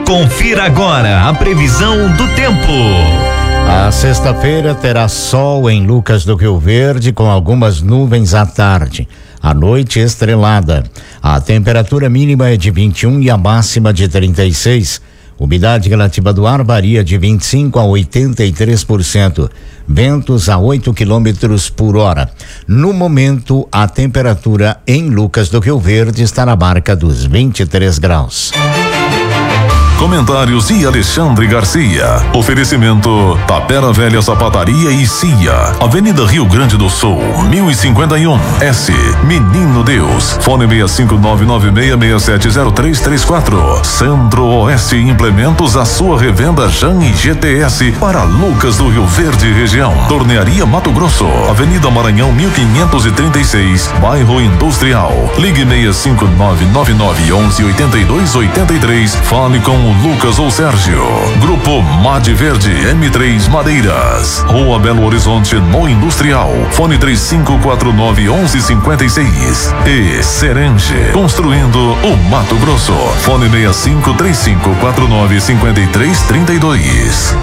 Confira agora a previsão do tempo. A sexta-feira terá sol em Lucas do Rio Verde, com algumas nuvens à tarde. À noite, estrelada. A temperatura mínima é de 21 e a máxima de 36. Umidade relativa do ar varia de 25 a 83%. Ventos a 8 quilômetros por hora. No momento, a temperatura em Lucas do Rio Verde está na marca dos 23 graus. Comentários de Alexandre Garcia. Oferecimento Tapera Velha Sapataria e CIA. Avenida Rio Grande do Sul, 1051 S. Menino Deus. Fone 65996670334. Centro-Oeste Implementos, a sua revenda Jan e GTS para Lucas do Rio Verde região. Tornearia Mato Grosso. Avenida Maranhão 1536, Bairro Industrial. Ligue 65999118283. Fale com o Lucas ou Sérgio. Grupo Made Verde M3 Madeiras. Rua Belo Horizonte no Industrial. Fone 3549-1156. E Serenge. Construindo o Mato Grosso. Fone 653549-5332.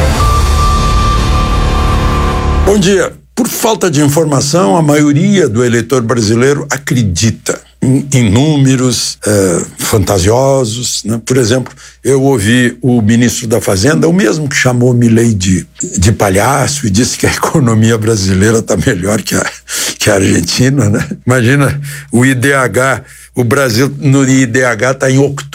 Bom dia. Por falta de informação, a maioria do eleitor brasileiro acredita em números fantasiosos, né? Por exemplo, eu ouvi o ministro da Fazenda, o mesmo que chamou Milei de palhaço e disse que a economia brasileira está melhor que a Argentina, né? Imagina o IDH, o Brasil no IDH está em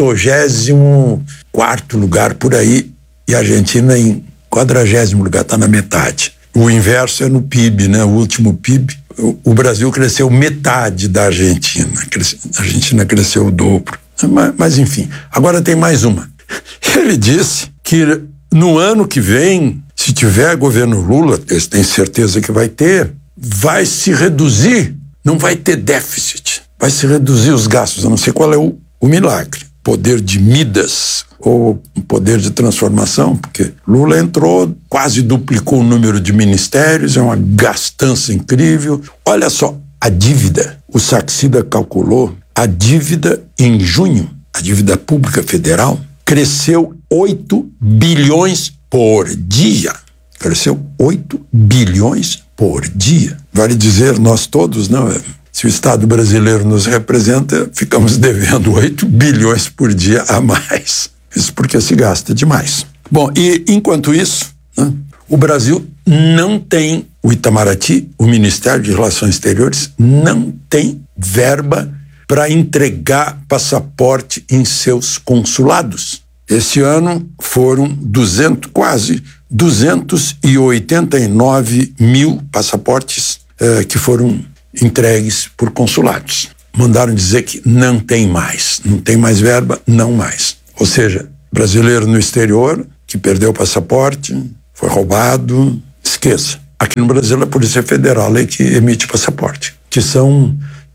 84º lugar por aí e a Argentina em 40º lugar, está na metade. O inverso é no PIB, né? O último PIB, o Brasil cresceu metade da Argentina. A Argentina cresceu o dobro. Mas enfim, agora tem mais uma. Ele disse que no ano que vem, se tiver governo Lula, eles têm certeza que vai ter, vai se reduzir, não vai ter déficit, vai se reduzir os gastos. Eu não sei qual é o milagre. Poder de Midas ou poder de transformação, porque Lula entrou, quase duplicou o número de ministérios, é uma gastança incrível. Olha só, a dívida, o Saxida calculou, a dívida em junho, a dívida pública federal, cresceu 8 bilhões por dia. Cresceu 8 bilhões por dia. Vale dizer, nós todos, não é? Se o Estado brasileiro nos representa, ficamos devendo 8 bilhões por dia a mais. Isso porque se gasta demais. Bom, e enquanto isso, né, o Brasil não tem, o Itamaraty, o Ministério de Relações Exteriores, não tem verba para entregar passaporte em seus consulados. Esse ano foram quase 289 mil passaportes que foram entregues por consulados. Mandaram dizer que não tem mais verba, não mais. Ou seja, brasileiro no exterior que perdeu o passaporte, foi roubado, esqueça. Aqui no Brasil a Polícia Federal é que emite passaporte, que são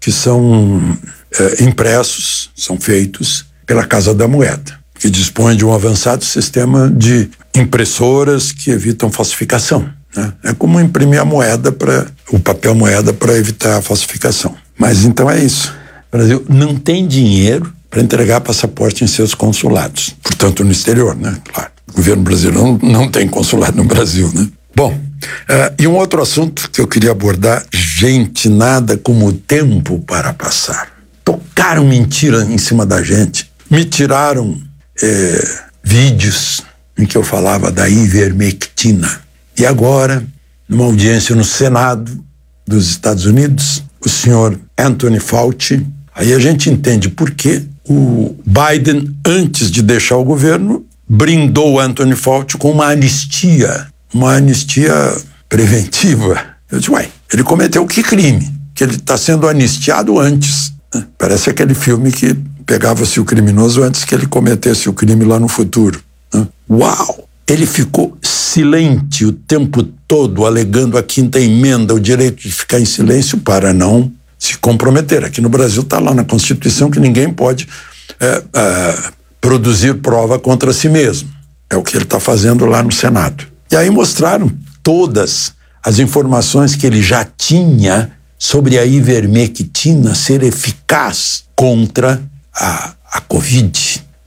impressos, são feitos pela Casa da Moeda, que dispõe de um avançado sistema de impressoras que evitam falsificação. É como imprimir o papel moeda para evitar a falsificação. Mas então é isso. O Brasil não tem dinheiro para entregar passaporte em seus consulados. Portanto, no exterior, né? Claro. O governo brasileiro não tem consulado no Brasil, né? Bom, e um outro assunto que eu queria abordar, gente, nada como o tempo para passar. Tocaram mentira em cima da gente. Me tiraram vídeos em que eu falava da ivermectina. E agora, numa audiência no Senado dos Estados Unidos, o senhor Anthony Fauci, aí a gente entende por que o Biden, antes de deixar o governo, brindou o Anthony Fauci com uma anistia preventiva. Eu disse, ele cometeu que crime? Que ele está sendo anistiado antes. Né? Parece aquele filme que pegava-se o criminoso antes que ele cometesse o crime lá no futuro. Né? Uau! Ele ficou silente o tempo todo, alegando a quinta emenda, o direito de ficar em silêncio para não se comprometer. Aqui no Brasil está lá na Constituição que ninguém pode produzir prova contra si mesmo. É o que ele está fazendo lá no Senado. E aí mostraram todas as informações que ele já tinha sobre a ivermectina ser eficaz contra a Covid.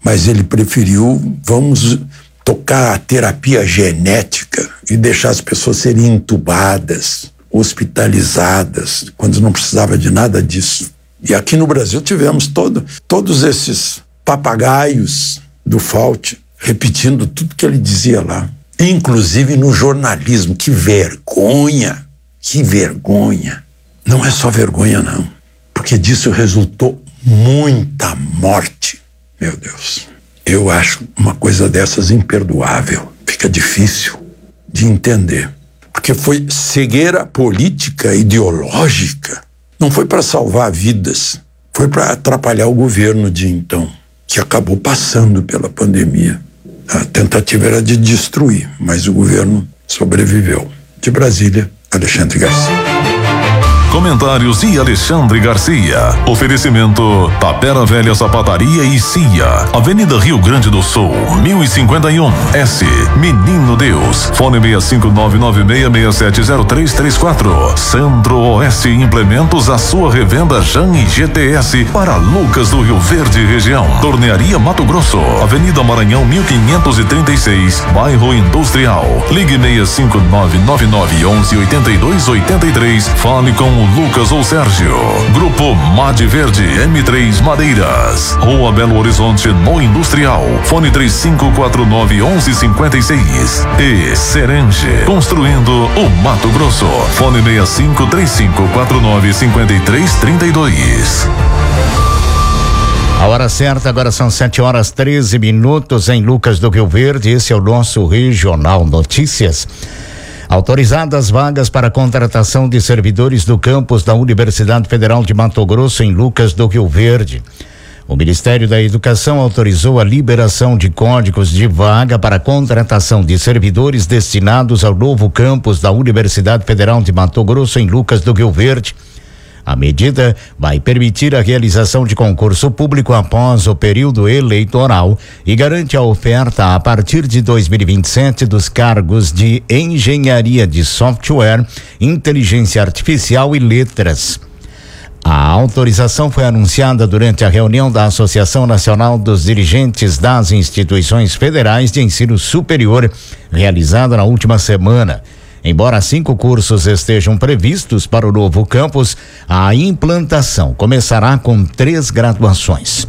mas ele preferiu, vamos tocar a terapia genética e deixar as pessoas serem entubadas, hospitalizadas, quando não precisava de nada disso. E aqui no Brasil tivemos todos esses papagaios do Fauci repetindo tudo que ele dizia lá, inclusive no jornalismo. Que vergonha, que vergonha. Não é só vergonha, não, porque disso resultou muita morte. Meu Deus, eu acho uma coisa dessas imperdoável. Fica difícil de entender, porque foi cegueira política, ideológica. Não foi para salvar vidas, foi para atrapalhar o governo de então, que acabou passando pela pandemia. A tentativa era de destruir, mas o governo sobreviveu. De Brasília, Alexandre Garcia. Comentários de Alexandre Garcia. Oferecimento Tapera Velha Sapataria e CIA. Avenida Rio Grande do Sul, 1051 S. Menino Deus. Fone 65996670334. Centro-Oeste Implementos, a sua revenda Jan e GTS para Lucas do Rio Verde região. Tornearia Mato Grosso. Avenida Maranhão 1536, Bairro Industrial. Ligue 65999118283. Fale com o Lucas ou Sérgio. Grupo Made Verde M3 Madeiras. Rua Belo Horizonte no Industrial. Fone 3549-1156. E Serenge. Construindo o Mato Grosso. Fone 653549-5332. A hora certa agora são 7h13 em Lucas do Rio Verde. Esse é o nosso Regional Notícias. Autorizadas vagas para contratação de servidores do campus da Universidade Federal de Mato Grosso em Lucas do Rio Verde. O Ministério da Educação autorizou a liberação de códigos de vaga para contratação de servidores destinados ao novo campus da Universidade Federal de Mato Grosso em Lucas do Rio Verde. A medida vai permitir a realização de concurso público após o período eleitoral e garante a oferta a partir de 2027 dos cargos de engenharia de software, inteligência artificial e letras. A autorização foi anunciada durante a reunião da Associação Nacional dos Dirigentes das Instituições Federais de Ensino Superior, realizada na última semana. Embora 5 cursos estejam previstos para o novo campus, a implantação começará com 3 graduações.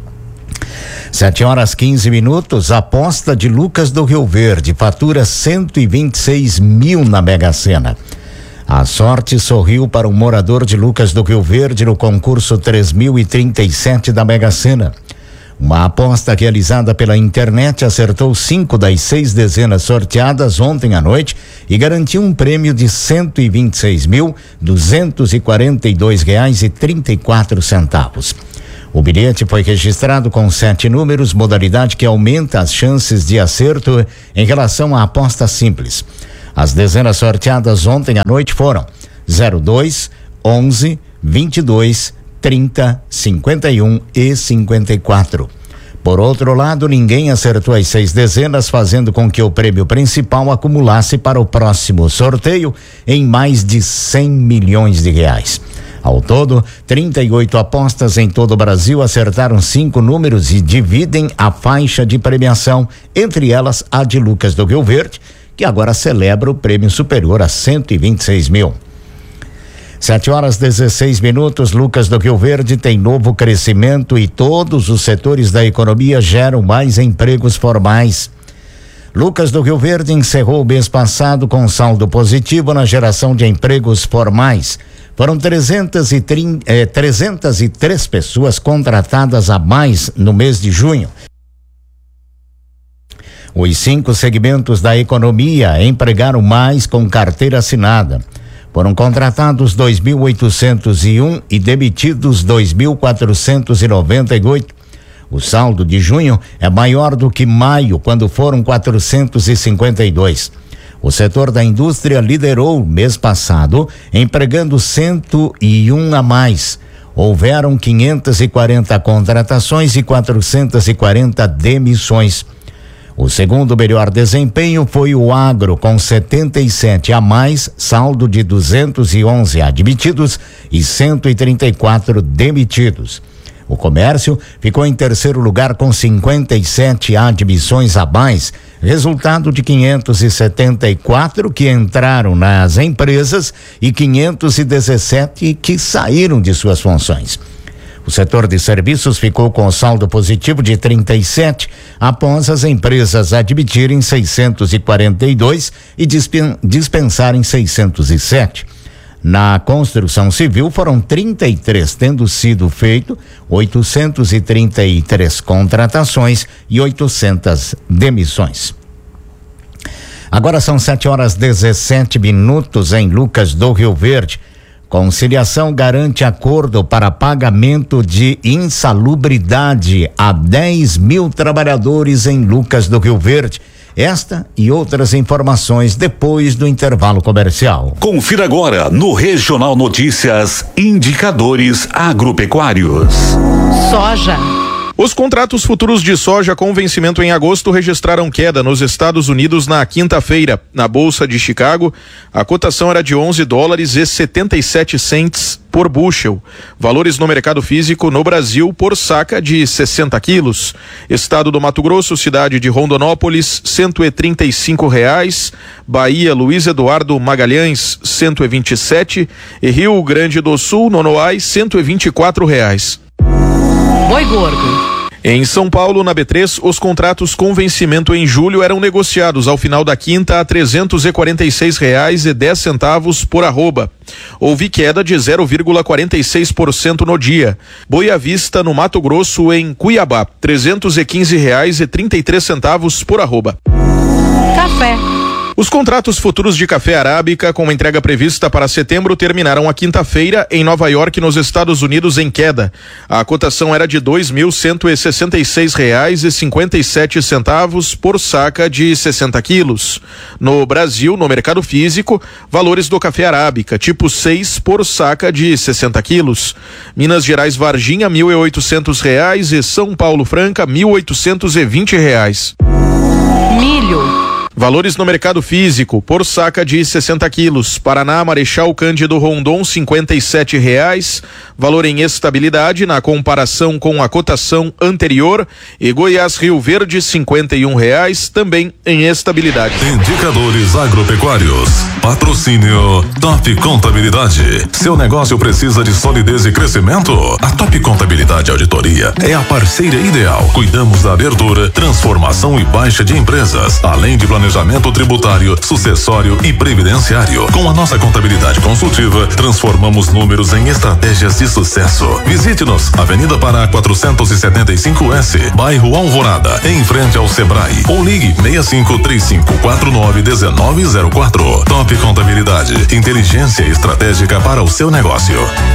7h15, aposta de Lucas do Rio Verde, fatura 126 mil na Mega Sena. A sorte sorriu para um morador de Lucas do Rio Verde no concurso 3037 da Mega Sena. Uma aposta realizada pela internet acertou 5 das 6 dezenas sorteadas ontem à noite e garantiu um prêmio de R$126.242,34. O bilhete foi registrado com 7 números, modalidade que aumenta as chances de acerto em relação à aposta simples. As dezenas sorteadas ontem à noite foram 02, 11, 22, 30, 51 e 54. Por outro lado, ninguém acertou as 6 dezenas, fazendo com que o prêmio principal acumulasse para o próximo sorteio em mais de 100 milhões de reais. Ao todo, 38 apostas em todo o Brasil acertaram 5 números e dividem a faixa de premiação, entre elas a de Lucas do Rio Verde, que agora celebra o prêmio superior a 126 mil. 7h16, Lucas do Rio Verde tem novo crescimento e todos os setores da economia geram mais empregos formais. Lucas do Rio Verde encerrou o mês passado com saldo positivo na geração de empregos formais. Foram 303 pessoas contratadas a mais no mês de junho. Os 5 segmentos da economia empregaram mais com carteira assinada. Foram contratados 2.801 e demitidos 2.498. O saldo de junho é maior do que maio, quando foram 452. O setor da indústria liderou mês passado, empregando 101 a mais. Houveram 540 contratações e 440 demissões. O segundo melhor desempenho foi o agro, com 77 a mais, saldo de 211 admitidos e 134 demitidos. O comércio ficou em terceiro lugar com 57 admissões a mais, resultado de 574 que entraram nas empresas e 517 que saíram de suas funções. O setor de serviços ficou com saldo positivo de 37, após as empresas admitirem 642 e dispensarem 607. Na construção civil foram 33, tendo sido feito 833 contratações e 800 demissões. Agora são 7h17 em Lucas do Rio Verde. Conciliação garante acordo para pagamento de insalubridade a 10 mil trabalhadores em Lucas do Rio Verde. Esta e outras informações depois do intervalo comercial. Confira agora no Regional Notícias Indicadores Agropecuários. Soja. Os contratos futuros de soja com vencimento em agosto registraram queda nos Estados Unidos na quinta-feira. Na Bolsa de Chicago, a cotação era de $11,77 por bushel. Valores no mercado físico no Brasil por saca de 60 quilos. Estado do Mato Grosso, cidade de Rondonópolis, R$135. Bahia, Luiz Eduardo Magalhães, R$127. E Rio Grande do Sul, Nonoai, R$124. Boi gordo. Em São Paulo, na B3, os contratos com vencimento em julho eram negociados ao final da quinta a R$346,10 por arroba. Houve queda de 0,46% no dia. Boi à vista no Mato Grosso, em Cuiabá, R$315,33 por arroba. Café. Os contratos futuros de café arábica com entrega prevista para setembro terminaram a quinta-feira em Nova York, nos Estados Unidos, em queda. A cotação era de R$2.166,57 por saca de 60 quilos. No Brasil, no mercado físico, valores do café arábica tipo 6 por saca de 60 quilos. Minas Gerais Varginha, R$1.800 e São Paulo Franca, R$1.820. Milho. Valores no mercado físico, por saca de 60 quilos. Paraná, Marechal Cândido Rondon, R$57. Valor em estabilidade na comparação com a cotação anterior. E Goiás, Rio Verde, R$51, também em estabilidade. Indicadores agropecuários. Patrocínio Top Contabilidade. Seu negócio precisa de solidez e crescimento? A Top Contabilidade Auditoria é a parceira ideal. Cuidamos da abertura, transformação e baixa de empresas, além de planejamento tributário, sucessório e previdenciário. Com a nossa contabilidade consultiva, transformamos números em estratégias de sucesso. Visite-nos, Avenida Pará 475S, bairro Alvorada, em frente ao Sebrae. Ou ligue 6535491904. Top Contabilidade, inteligência estratégica para o seu negócio.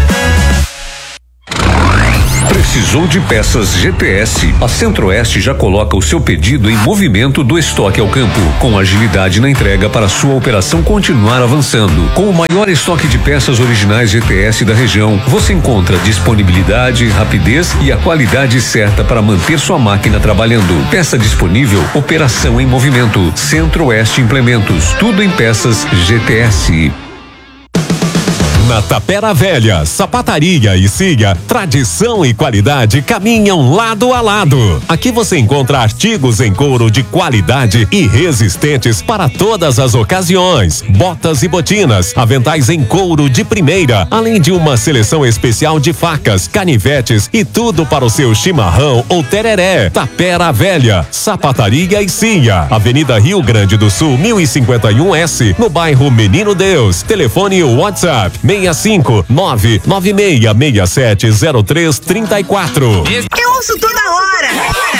Precisou de peças GTS? A Centro-Oeste já coloca o seu pedido em movimento do estoque ao campo, com agilidade na entrega para sua operação continuar avançando. Com o maior estoque de peças originais GTS da região, você encontra disponibilidade, rapidez e a qualidade certa para manter sua máquina trabalhando. Peça disponível, operação em movimento. Centro-Oeste Implementos, tudo em peças GTS. Na Tapera Velha, sapataria e Cia, tradição e qualidade caminham lado a lado. Aqui você encontra artigos em couro de qualidade e resistentes para todas as ocasiões. Botas e botinas, aventais em couro de primeira, além de uma seleção especial de facas, canivetes e tudo para o seu chimarrão ou tereré. Tapera Velha, sapataria e Cia, Avenida Rio Grande do Sul, 1051S, no bairro Menino Deus. Telefone WhatsApp 65996670334. Eu ouço toda hora.